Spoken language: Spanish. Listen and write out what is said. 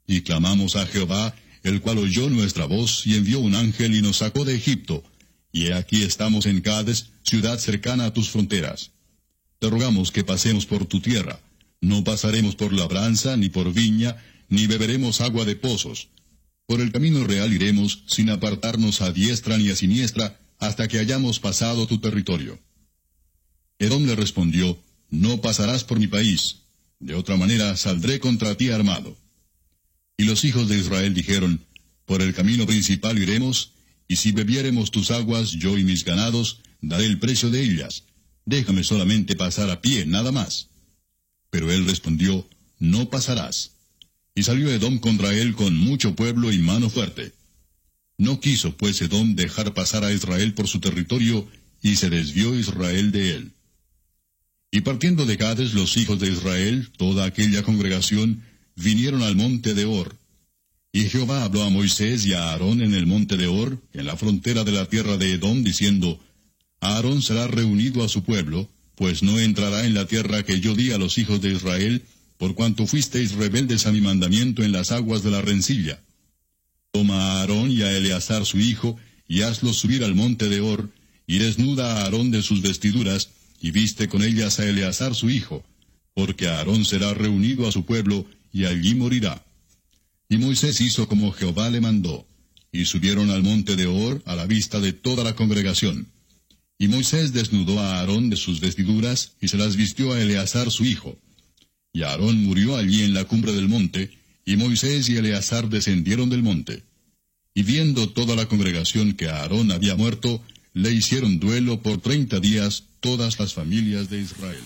y clamamos a Jehová, el cual oyó nuestra voz, y envió un ángel y nos sacó de Egipto. Y he aquí estamos en Cades, ciudad cercana a tus fronteras. Te rogamos que pasemos por tu tierra. No pasaremos por labranza, ni por viña, ni beberemos agua de pozos. Por el camino real iremos, sin apartarnos a diestra ni a siniestra, hasta que hayamos pasado tu territorio. Edom le respondió, no pasarás por mi país, de otra manera saldré contra ti armado. Y los hijos de Israel dijeron, por el camino principal iremos, y si bebiéremos tus aguas, yo y mis ganados, daré el precio de ellas. Déjame solamente pasar a pie, nada más. Pero él respondió, no pasarás. Y salió Edom contra él con mucho pueblo y mano fuerte. No quiso pues Edom dejar pasar a Israel por su territorio, y se desvió Israel de él. Y partiendo de Cades los hijos de Israel, toda aquella congregación, vinieron al monte de Hor. Y Jehová habló a Moisés y a Aarón en el monte de Hor, en la frontera de la tierra de Edom, diciendo, Aarón será reunido a su pueblo, pues no entrará en la tierra que yo di a los hijos de Israel, por cuanto fuisteis rebeldes a mi mandamiento en las aguas de la rencilla. Toma a Aarón y a Eleazar su hijo, y hazlos subir al monte de Hor, y desnuda a Aarón de sus vestiduras, y viste con ellas a Eleazar su hijo, porque Aarón será reunido a su pueblo, y allí morirá. Y Moisés hizo como Jehová le mandó, y subieron al monte de Hor a la vista de toda la congregación. Y Moisés desnudó a Aarón de sus vestiduras, y se las vistió a Eleazar su hijo. Y Aarón murió allí en la cumbre del monte, y Moisés y Eleazar descendieron del monte. Y viendo toda la congregación que Aarón había muerto, le hicieron duelo por 30 días todas las familias de Israel.